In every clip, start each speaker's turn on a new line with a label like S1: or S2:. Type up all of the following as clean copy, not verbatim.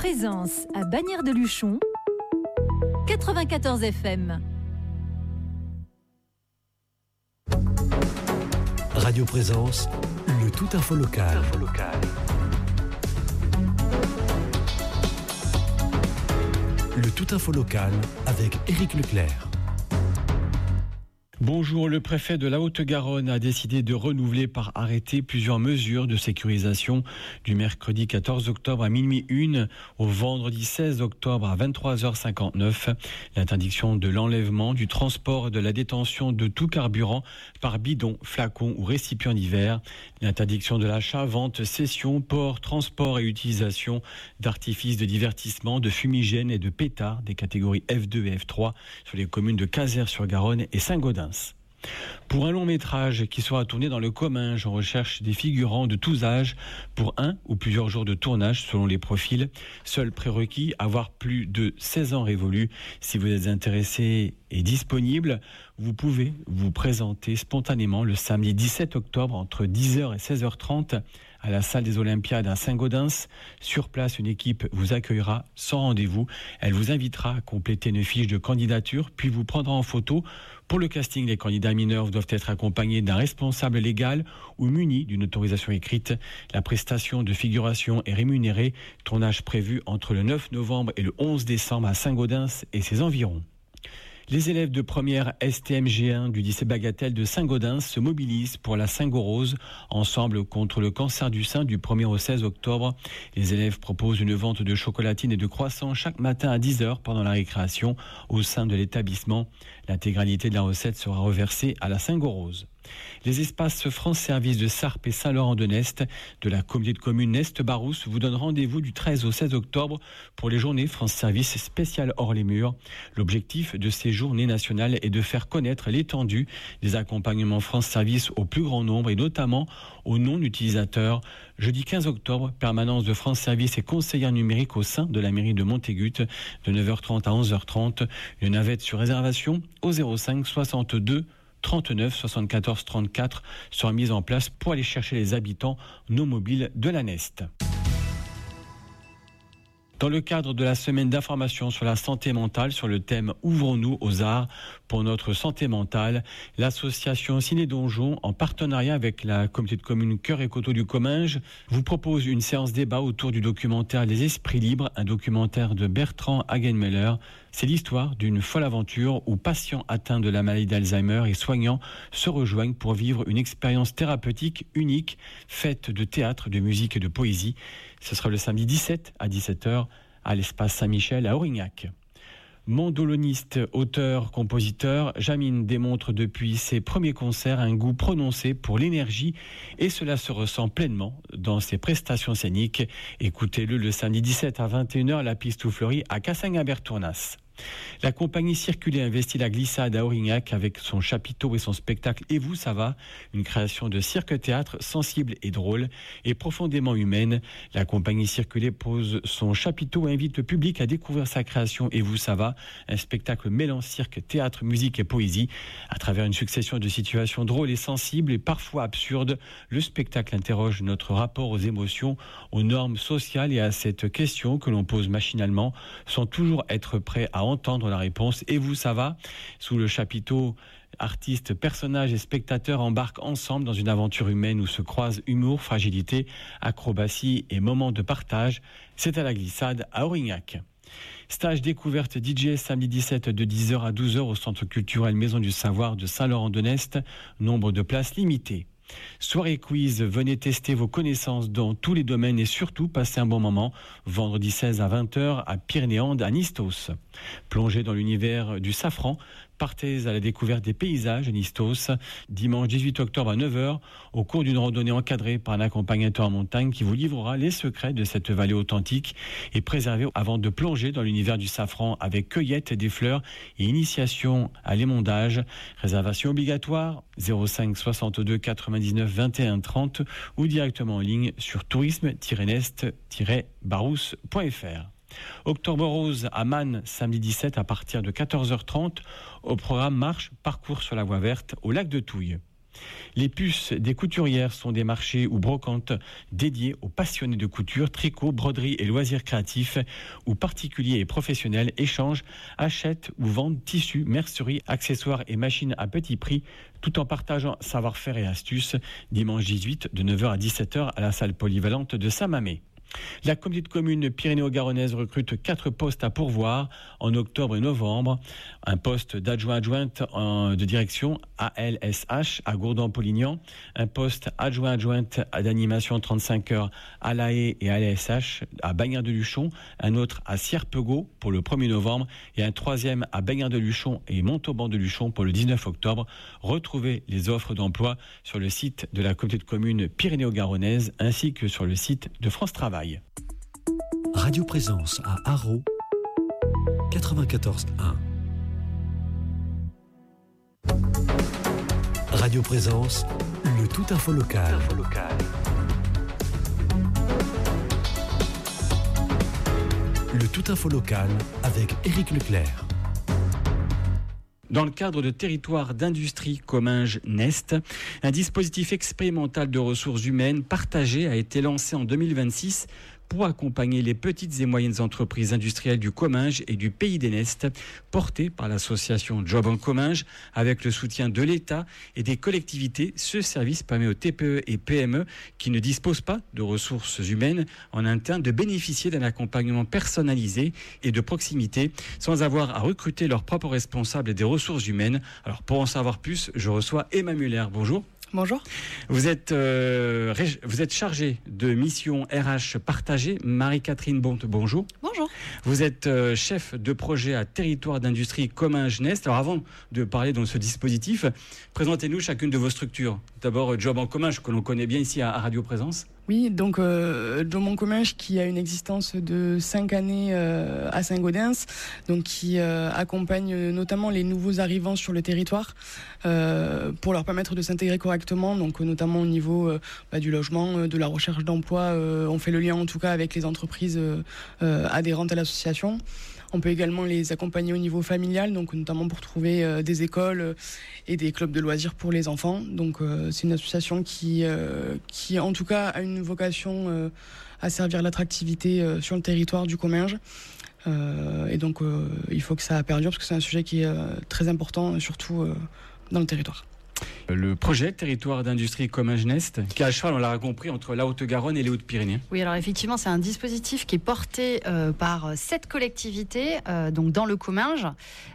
S1: Présence à Bagnères de Luchon, 94 FM.
S2: Radio Présence, le tout info local. Le tout info local avec Éric Leclerc.
S3: Bonjour, le préfet de la Haute-Garonne a décidé de renouveler par arrêté plusieurs mesures de sécurisation du mercredi 14 octobre à minuit 1 au vendredi 16 octobre à 23h59. L'interdiction de l'enlèvement, du transport et de la détention de tout carburant par bidon, flacon ou récipient divers. L'interdiction de l'achat, vente, cession, port, transport et utilisation d'artifices de divertissement, de fumigènes et de pétards des catégories F2 et F3 sur les communes de Cazeres-sur-Garonne et Saint-Gaudens. Pour un long métrage qui sera tourné dans le Comminges, on recherche des figurants de tous âges pour un ou plusieurs jours de tournage selon les profils. Seul prérequis, avoir plus de 16 ans révolus. Si vous êtes intéressé et disponible, vous pouvez vous présenter spontanément le samedi 17 octobre entre 10h et 16h30 à la salle des Olympiades à Saint-Gaudens. Sur place, une équipe vous accueillera sans rendez-vous. Elle vous invitera à compléter une fiche de candidature, puis vous prendra en photo. Pour le casting, les candidats mineurs doivent être accompagnés d'un responsable légal ou munis d'une autorisation écrite. La prestation de figuration est rémunérée. Tournage prévu entre le 9 novembre et le 11 décembre à Saint-Gaudens et ses environs. Les élèves de première STMG1 du lycée Bagatelle de Saint-Gaudens se mobilisent pour la Saint-Gorose, ensemble contre le cancer du sein du 1er au 16 octobre. Les élèves proposent une vente de chocolatines et de croissants chaque matin à 10h pendant la récréation au sein de l'établissement. L'intégralité de la recette sera reversée à la Saint-Gorose. Les espaces France Service de Sarp et Saint-Laurent-de-Nest de la communauté de communes Nest-Barousse vous donnent rendez-vous du 13 au 16 octobre pour les journées France Service spéciales hors les murs. L'objectif de ces journées nationales est de faire connaître l'étendue des accompagnements France Service au plus grand nombre et notamment aux non-utilisateurs. Jeudi 15 octobre, permanence de France Service et conseillère numérique au sein de la mairie de Montaigut de 9h30 à 11h30. Une navette sur réservation au 05 62 39 74 34 sera mise en place pour aller chercher les habitants non mobiles de la Nest. Dans le cadre de la semaine d'information sur la santé mentale sur le thème « Ouvrons-nous aux arts pour notre santé mentale », l'association Ciné Donjon, en partenariat avec la communauté de communes Cœur et Coteaux du Comminges, vous propose une séance débat autour du documentaire Les Esprits Libres, un documentaire de Bertrand Hagenmeller. C'est l'histoire d'une folle aventure où patients atteints de la maladie d'Alzheimer et soignants se rejoignent pour vivre une expérience thérapeutique unique, faite de théâtre, de musique et de poésie. Ce sera le samedi 17 à 17h à l'espace Saint-Michel à Aurignac. Mandoloniste, auteur, compositeur, Jamine démontre depuis ses premiers concerts un goût prononcé pour l'énergie et cela se ressent pleinement dans ses prestations scéniques. Écoutez-le le samedi 17 à 21h à la Piste Fleurie à Cassagne-Bertournas. La compagnie Circuler investit la glissade à Aurignac avec son chapiteau et son spectacle Et vous, ça va, une création de cirque-théâtre sensible et drôle et profondément humaine. La compagnie Circuler pose son chapiteau et invite le public à découvrir sa création Et vous, ça va, un spectacle mêlant cirque, théâtre, musique et poésie. À travers une succession de situations drôles et sensibles et parfois absurdes, le spectacle interroge notre rapport aux émotions, aux normes sociales et à cette question que l'on pose machinalement, sans toujours être prêt à entendre la réponse Et vous, ça va. Sous le chapiteau, artistes, personnages et spectateurs embarquent ensemble dans une aventure humaine où se croisent humour, fragilité, acrobatie et moments de partage. C'est à la glissade à Aurignac. Stage découverte DJ samedi 17 de 10h à 12h au centre culturel Maison du Savoir de Saint-Laurent-de-Nest. Nombre de places limitées. Soirée quiz, venez tester vos connaissances dans tous les domaines et surtout passer un bon moment. Vendredi 16 à 20h à Pyrénéande à Nistos. Plongez dans l'univers du safran, partez à la découverte des paysages à Nistos. Dimanche 18 octobre à 9h au cours d'une randonnée encadrée par un accompagnateur en montagne qui vous livrera les secrets de cette vallée authentique et préservée avant de plonger dans l'univers du safran avec cueillette des fleurs et initiation à l'émondage. Réservation obligatoire 05 62 99 21 30 ou directement en ligne sur tourisme-nest-barousse.fr. Octobre Rose à Man, samedi 17 à partir de 14h30. Au programme marche, parcours sur la voie verte au lac de Touille. Les puces des couturières sont des marchés ou brocantes dédiés aux passionnés de couture, tricot, broderie et loisirs créatifs où particuliers et professionnels échangent, achètent ou vendent tissus, mercerie, accessoires et machines à petit prix tout en partageant savoir-faire et astuces. Dimanche 18 de 9h à 17h à la salle polyvalente de Saint-Mamé. La communauté de communes pyrénéo-garonnaise recrute 4 postes à pourvoir en octobre et novembre. Un poste d'adjointe de direction ALSH à Gourdon-Polignan, un poste adjointe d'animation 35 heures à La Haye et ALSH à Bagnères-de-Luchon, un autre à Sierre-Pegaud pour le 1er novembre et un troisième à Bagnères-de-Luchon et Montauban-de-Luchon pour le 19 octobre. Retrouvez les offres d'emploi sur le site de la communauté de communes pyrénéo-garonnaise ainsi que sur le site de France Travail.
S2: Radio Présence à Haro 94.1. Radio Présence, le tout info local. Le tout info local avec Éric Leclerc.
S3: Dans le cadre de territoire d'industrie Comminges-Nest, un dispositif expérimental de ressources humaines partagées a été lancé en 2026 pour accompagner les petites et moyennes entreprises industrielles du Comminges et du Pays des Nestes, porté par l'association Job en Comminges, avec le soutien de l'État et des collectivités. Ce service permet aux TPE et PME qui ne disposent pas de ressources humaines en interne de bénéficier d'un accompagnement personnalisé et de proximité sans avoir à recruter leurs propres responsables des ressources humaines. Alors pour en savoir plus, je reçois Emma Muller. Bonjour.
S4: Bonjour.
S3: Vous êtes chargée de mission RH partagée. Marie-Catherine Bonte, bonjour.
S4: Bonjour.
S3: Vous êtes chef de projet à territoire d'industrie Comminges-Nest. Alors avant de parler de ce dispositif, présentez-nous chacune de vos structures. D'abord Job en Comminges, que l'on connaît bien ici à Radio Présence.
S4: Oui, donc Job en Comminges qui a une existence de 5 années à Saint-Gaudens, donc qui accompagne notamment les nouveaux arrivants sur le territoire pour leur permettre de s'intégrer correctement, donc notamment au niveau du logement, de la recherche d'emploi. On fait le lien en tout cas avec les entreprises adhérentes à l'association. On peut également les accompagner au niveau familial, donc notamment pour trouver des écoles et des clubs de loisirs pour les enfants. Donc c'est une association qui en tout cas a une vocation à servir l'attractivité sur le territoire du Comminges. Et donc il faut que ça perdure parce que c'est un sujet qui est très important, surtout dans le territoire.
S3: Le projet territoire d'industrie Comminges-Nest, qui est à cheval, on l'a compris, entre la Haute-Garonne et les Hautes-Pyrénées.
S5: Oui, alors effectivement, c'est un dispositif qui est porté par 7 collectivités, donc dans le Comminges.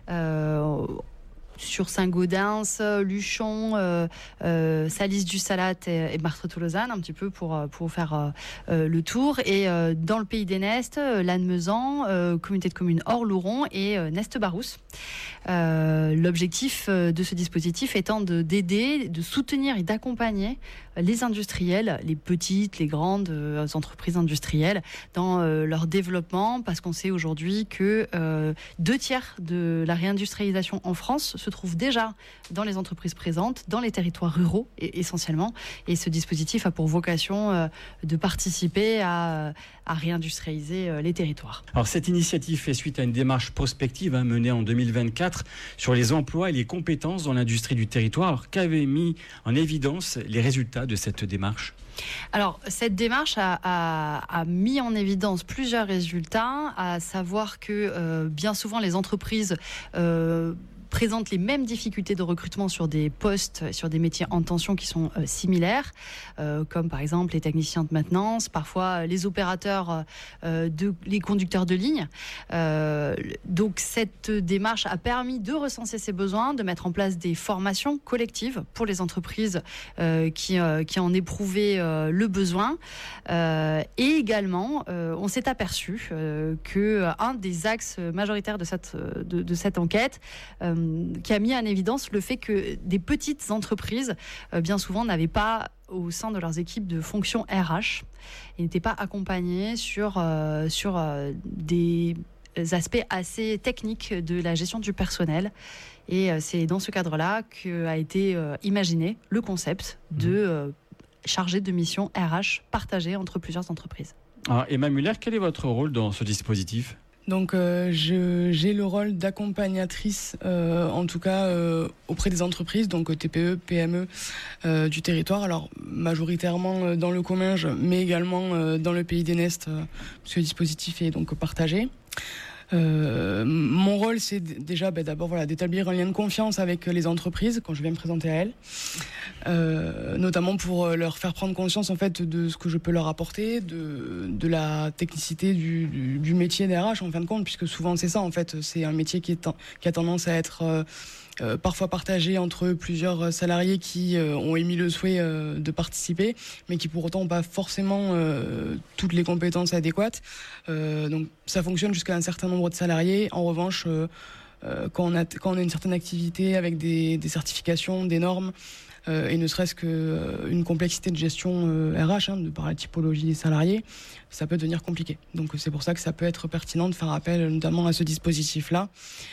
S5: Sur Saint-Gaudens, Luchon, Salis-du-Salat et Martre-Tolosane, un petit peu pour faire le tour. Et dans le Pays des Nestes, Lannemezan, communauté de communes Orlouron et Nest-Barousse. L'objectif de ce dispositif étant d'aider, de soutenir et d'accompagner les industriels, les petites, les grandes entreprises industrielles dans leur développement, parce qu'on sait aujourd'hui que 2/3 de la réindustrialisation en France se trouve déjà dans les entreprises présentes, dans les territoires ruraux essentiellement, et ce dispositif a pour vocation de participer à réindustrialiser les territoires.
S3: Alors cette initiative fait suite à une démarche prospective menée en 2024 sur les emplois et les compétences dans l'industrie du territoire. Alors qu'avaient mis en évidence les résultats de cette démarche ?
S5: Alors, cette démarche a mis en évidence plusieurs résultats, à savoir que bien souvent les entreprises présentent les mêmes difficultés de recrutement sur des postes, sur des métiers en tension qui sont similaires, comme par exemple les techniciens de maintenance, parfois les opérateurs, les conducteurs de ligne. Donc cette démarche a permis de recenser ces besoins, de mettre en place des formations collectives pour les entreprises qui en éprouvaient le besoin. Et également, on s'est aperçu qu'un des axes majoritaires de cette enquête qui a mis en évidence le fait que des petites entreprises, bien souvent, n'avaient pas au sein de leurs équipes de fonction RH et n'étaient pas accompagnées sur des aspects assez techniques de la gestion du personnel. Et c'est dans ce cadre-là qu'a été imaginé le concept de chargé de mission RH partagée entre plusieurs entreprises.
S3: Alors, Emma Muller, quel est votre rôle dans ce dispositif ?
S4: Donc j'ai le rôle d'accompagnatrice, en tout cas auprès des entreprises, donc TPE, PME du territoire. Alors majoritairement dans le Comminges, mais également dans le Pays d'Enest, puisque le dispositif est donc partagé. Mon rôle, c'est déjà d'abord d'établir un lien de confiance avec les entreprises quand je viens me présenter à elles, notamment pour leur faire prendre conscience en fait de ce que je peux leur apporter, de la technicité du métier d'RH en fin de compte, puisque souvent c'est ça en fait, c'est un métier qui a tendance à être parfois partagé entre plusieurs salariés qui ont émis le souhait de participer, mais qui pour autant n'ont pas forcément toutes les compétences adéquates. Donc ça fonctionne jusqu'à un certain nombre de salariés. En revanche, quand on a une certaine activité avec des certifications, des normes, et ne serait-ce qu'une complexité de gestion RH, de par la typologie des salariés, ça peut devenir compliqué. Donc c'est pour ça que ça peut être pertinent de faire appel notamment à ce dispositif-là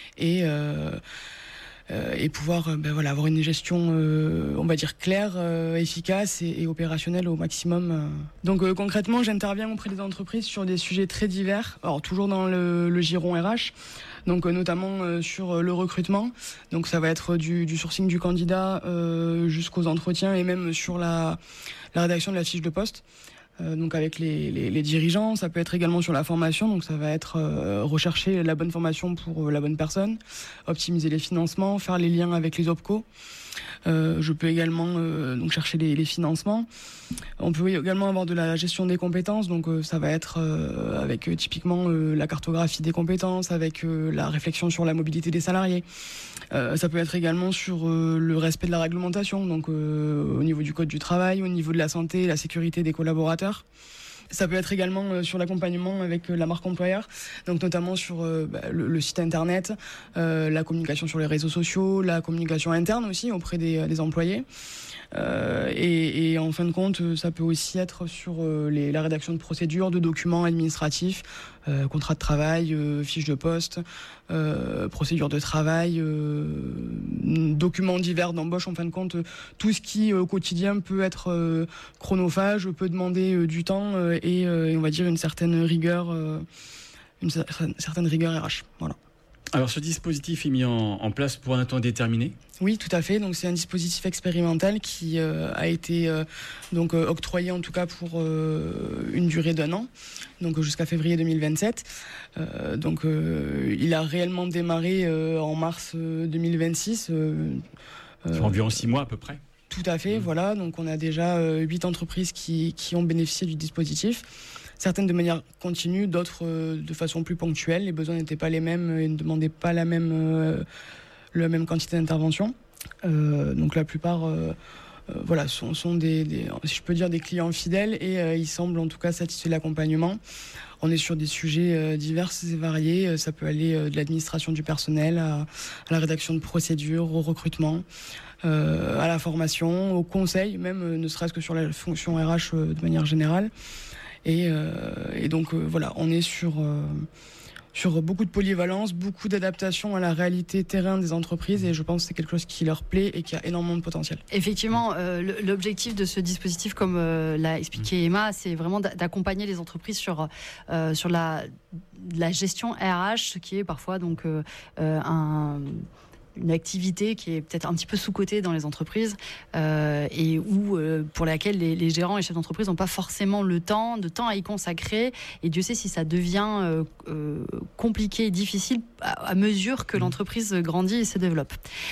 S4: et pouvoir avoir une gestion on va dire claire, efficace et opérationnelle au maximum. Donc concrètement, j'interviens auprès des entreprises sur des sujets très divers, alors toujours dans le giron RH, donc notamment sur le recrutement. Donc ça va être du sourcing du candidat jusqu'aux entretiens et même sur la rédaction de la fiche de poste. Donc avec les dirigeants, ça peut être également sur la formation, donc ça va être rechercher la bonne formation pour la bonne personne, optimiser les financements, faire les liens avec les OPCO. Je peux également donc chercher les financements. On peut également avoir de la gestion des compétences, donc ça va être avec typiquement la cartographie des compétences, avec la réflexion sur la mobilité des salariés. Ça peut être également sur le respect de la réglementation, donc au niveau du code du travail, au niveau de la santé et la sécurité des collaborateurs. Ça peut être également sur l'accompagnement avec la marque employeur, donc notamment sur le site internet, la communication sur les réseaux sociaux, la communication interne aussi auprès des employés. Et en fin de compte, ça peut aussi être sur la rédaction de procédures, de documents administratifs, contrats de travail, fiches de poste, procédures de travail, documents divers d'embauche. En fin de compte, tout ce qui au quotidien peut être chronophage, peut demander du temps et on va dire une certaine rigueur RH. Voilà.
S3: Alors ce dispositif est mis en place pour un temps déterminé ?
S4: Oui, tout à fait. Donc c'est un dispositif expérimental qui a été octroyé en tout cas pour une durée d'1 an, donc jusqu'à février 2027. Il a réellement démarré en mars 2026.
S3: C'est environ 6 mois à peu près.
S4: Tout à fait, voilà. Donc on a déjà 8 entreprises qui ont bénéficié du dispositif. Certaines de manière continue, d'autres de façon plus ponctuelle. Les besoins n'étaient pas les mêmes et ne demandaient pas la même quantité d'intervention. Donc la plupart sont des, si je peux dire, des clients fidèles et ils semblent en tout cas satisfaits de l'accompagnement. On est sur des sujets divers et variés. Ça peut aller de l'administration du personnel à la rédaction de procédures, au recrutement, à la formation, au conseil, même ne serait-ce que sur la fonction RH de manière générale. Et donc on est sur beaucoup de polyvalence, beaucoup d'adaptation à la réalité terrain des entreprises et je pense que c'est quelque chose qui leur plaît et qui a énormément de potentiel.
S5: Effectivement, l'objectif de ce dispositif, comme l'a expliqué Emma, c'est vraiment d'accompagner les entreprises sur la gestion RH, ce qui est parfois donc une activité qui est peut-être un petit peu sous-cotée dans les entreprises et pour laquelle les gérants et chefs d'entreprise n'ont pas forcément de temps à y consacrer. Et Dieu sait si ça devient compliqué et difficile à mesure que l'entreprise grandit et se développe.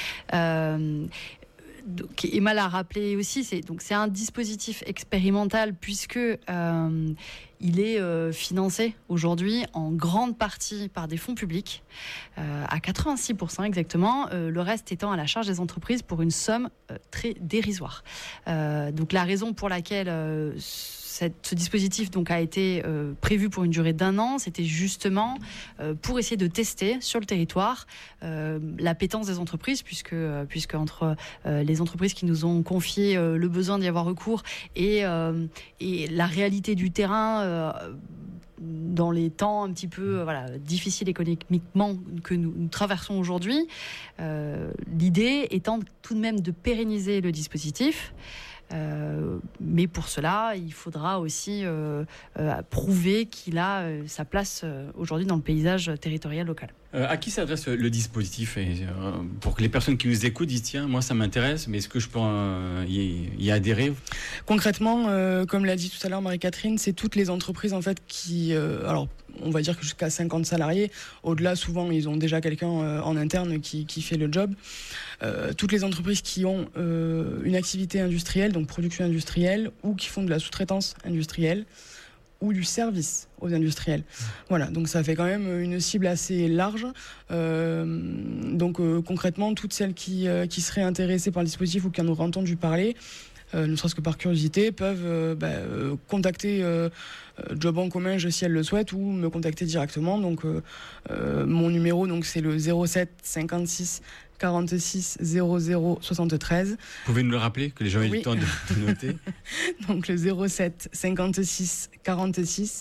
S5: Donc, Emma l'a rappelé aussi, c'est un dispositif expérimental puisque il est financé aujourd'hui en grande partie par des fonds publics, à 86% exactement, le reste étant à la charge des entreprises pour une somme très dérisoire. Donc la raison pour laquelle ce dispositif donc a été prévu pour une durée d'1 an, c'était justement pour essayer de tester sur le territoire l'appétence des entreprises, puisque entre les entreprises qui nous ont confié le besoin d'y avoir recours et la réalité du terrain dans les temps un petit peu difficiles économiquement que nous traversons aujourd'hui, l'idée étant tout de même de pérenniser le dispositif. Mais pour cela, il faudra aussi prouver qu'il a sa place aujourd'hui dans le paysage territorial local.
S3: À qui s'adresse le dispositif pour que les personnes qui nous écoutent disent tiens, moi ça m'intéresse, mais est-ce que je peux y adhérer?
S4: Concrètement, comme l'a dit tout à l'heure Marie-Catherine, c'est toutes les entreprises en fait qui, alors on va dire que jusqu'à 50 salariés, au-delà souvent ils ont déjà quelqu'un en interne qui fait le job. Toutes les entreprises qui ont une activité industrielle, donc production industrielle, ou qui font de la sous-traitance industrielle, ou du service aux industriels. Voilà, donc ça fait quand même une cible assez large. Donc concrètement, toutes celles qui seraient intéressées par le dispositif ou qui en auraient entendu parler, ne serait-ce que par curiosité, peuvent contacter Job en commun si elles le souhaitent ou me contacter directement. Donc mon numéro, donc, c'est le 07 56 46 00 73. Vous
S3: pouvez nous le rappeler, que les gens aient le temps de noter.
S4: Donc le 07 56 46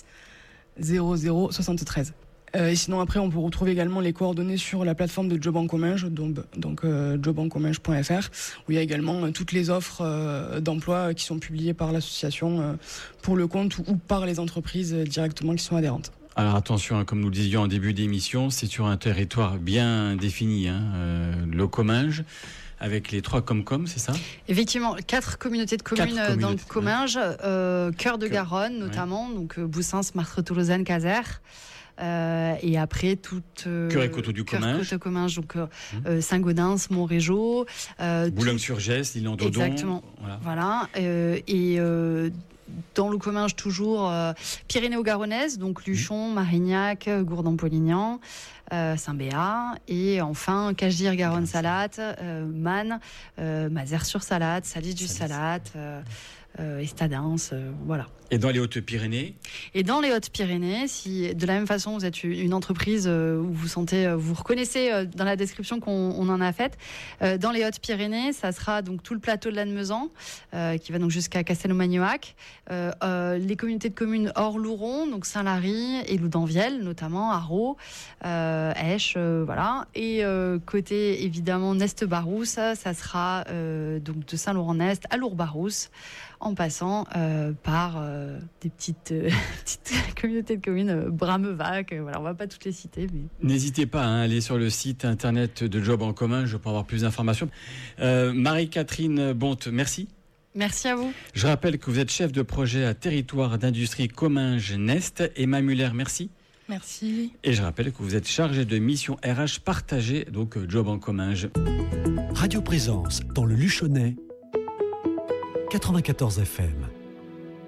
S4: 00 73. Et sinon après on peut retrouver également les coordonnées sur la plateforme de Job en commun, donc jobencommenge.fr, où il y a également toutes les offres d'emploi qui sont publiées par l'association pour le compte ou par les entreprises directement qui sont adhérentes.
S3: Alors attention, comme nous le disions en début d'émission, c'est sur un territoire bien défini, le Comminges, avec les 3 Comcom, c'est ça?
S5: Effectivement, 4 communautés de communes dans le Comminges, Cœur de Garonne notamment, donc Boussins, Martretot, Lausanne, Caser. Et après toute
S3: Cœur et Coteau du Comminges,
S5: donc Saint-Gaudens, Montrégeau,
S3: Boulogne-sur-Gesse, L'Île-en-Dodon.
S5: Exactement. Voilà. Et dans le Comminges toujours Pyrénées-Garonnaises, donc Luchon, Marignac, Gourdon-Polignan, Saint-Béat, et enfin Cachedir-Garonne-Salate, Man, Mazères-sur-Salate, Salis-du-Salate, Estadins, voilà.
S3: Et dans les Hautes-Pyrénées?
S5: Et dans les Hautes-Pyrénées, si de la même façon vous êtes une entreprise où vous reconnaissez dans la description qu'on en a faite, dans les Hautes-Pyrénées, ça sera donc tout le plateau de Lannemezan, qui va donc jusqu'à Castelnau-Magnoac, les communautés de communes hors Louron, donc Saint-Lary et Loudanvielle, notamment Arrault, Esch, voilà. Et côté évidemment Nest-Barousse, ça sera donc de Saint-Laurent-Nest à Lourdes-Barousse, en passant par des petites communautés de communes, Bramevac, voilà, on ne va pas toutes les citer. Mais...
S3: N'hésitez pas à aller sur le site internet de Job en commun pour avoir plus d'informations. Marie-Catherine Bonte, merci.
S5: Merci à vous.
S3: Je rappelle que vous êtes chef de projet à territoire d'industrie Comminges-Nest. Emma Muller, merci.
S4: Merci.
S3: Et je rappelle que vous êtes chargé de mission RH partagée, donc Job en Comminges.
S2: Radio Présence dans le Luchonnais, 94 FM.